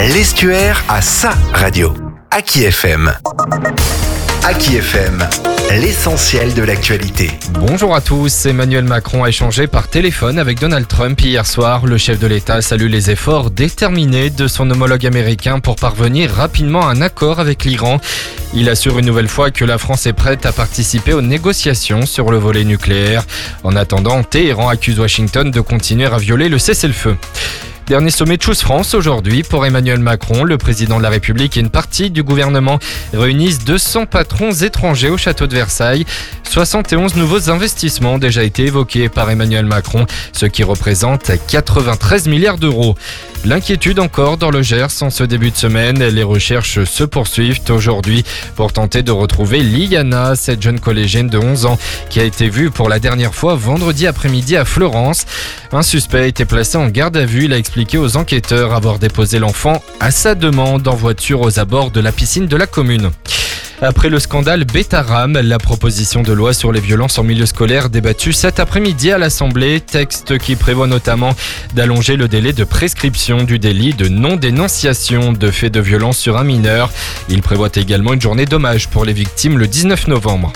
L'Estuaire a sa radio. Aki FM. Aki FM, l'essentiel de l'actualité. Bonjour à tous. Emmanuel Macron a échangé par téléphone avec Donald Trump hier soir. Le chef de l'État salue les efforts déterminés de son homologue américain pour parvenir rapidement à un accord avec l'Iran. Il assure une nouvelle fois que la France est prête à participer aux négociations sur le volet nucléaire. En attendant, Téhéran accuse Washington de continuer à violer le cessez-le-feu. Dernier sommet de Choose France aujourd'hui pour Emmanuel Macron. Le président de la République et une partie du gouvernement réunissent 200 patrons étrangers au château de Versailles. 71 nouveaux investissements ont déjà été évoqués par Emmanuel Macron, ce qui représente 93 milliards d'euros. L'inquiétude encore dans le Gers en ce début de semaine. Les recherches se poursuivent aujourd'hui pour tenter de retrouver Liana, cette jeune collégienne de 11 ans qui a été vue pour la dernière fois vendredi après-midi à Fleurance. Un suspect a été placé en garde à vue. Il a expliqué aux enquêteurs avoir déposé l'enfant à sa demande en voiture aux abords de la piscine de la commune. Après le scandale Betaram, la proposition de loi sur les violences en milieu scolaire débattue cet après-midi à l'Assemblée, texte qui prévoit notamment d'allonger le délai de prescription du délit de non-dénonciation de faits de violence sur un mineur. Il prévoit également une journée d'hommage pour les victimes le 19 novembre.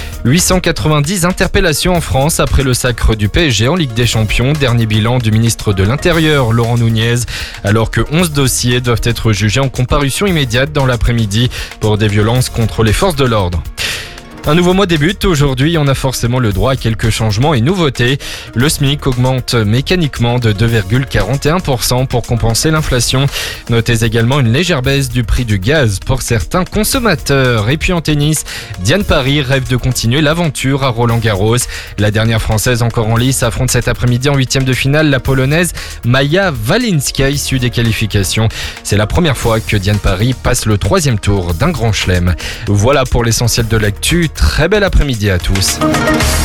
890 interpellations en France après le sacre du PSG en Ligue des Champions. Dernier bilan du ministre de l'Intérieur, Laurent Nunez, alors que 11 dossiers doivent être jugés en comparution immédiate dans l'après-midi pour des violences contre les forces de l'ordre. Un nouveau mois débute. Aujourd'hui, on a forcément le droit à quelques changements et nouveautés. Le SMIC augmente mécaniquement de 2,41% pour compenser l'inflation. Notez également une légère baisse du prix du gaz pour certains consommateurs. Et puis en tennis, Diane Paris rêve de continuer l'aventure à Roland-Garros. La dernière Française encore en lice affronte cet après-midi en 8e de finale la Polonaise Maja Walinska issue des qualifications. C'est la première fois que Diane Paris passe le 3e tour d'un grand chelem. Voilà pour l'essentiel de l'actu. Très bel après-midi à tous.